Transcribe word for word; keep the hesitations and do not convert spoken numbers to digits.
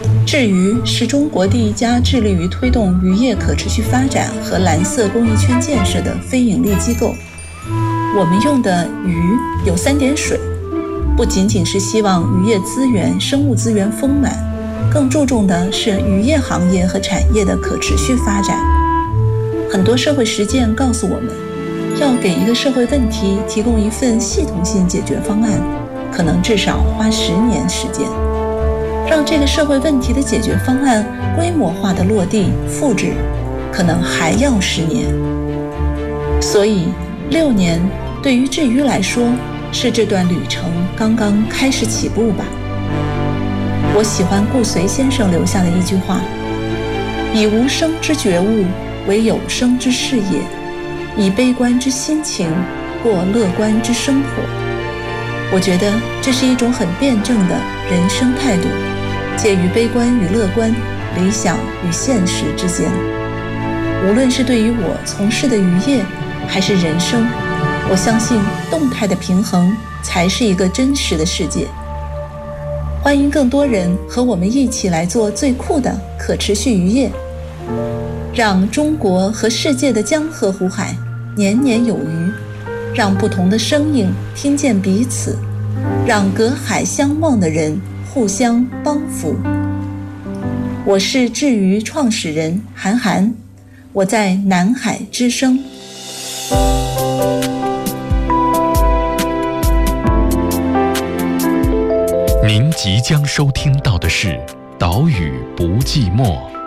智渔是中国第一家致力于推动渔业可持续发展和蓝色公益圈建设的非营利机构。我们用的鱼有三点水，不仅仅是希望渔业资源、生物资源丰满，更注重的是渔业行业和产业的可持续发展。很多社会实践告诉我们，要给一个社会问题提供一份系统性解决方案，可能至少花十年时间。让这个社会问题的解决方案规模化的落地复制，可能还要十年。所以六年对于智渔来说，是这段旅程刚刚开始起步吧。我喜欢顾随先生留下的一句话：以无声之觉悟为有声之事业，以悲观之心情过乐观之生活。我觉得这是一种很辩证的人生态度，介于悲观与乐观、理想与现实之间。无论是对于我从事的渔业还是人生，我相信动态的平衡才是一个真实的世界。欢迎更多人和我们一起来做最酷的可持续渔业，让中国和世界的江河湖海年年有余，让不同的声音听见彼此，让隔海相望的人互相帮扶。我是智渔创始人韩寒，我在南海之声。 您即将收听到的是《岛屿不寂寞》。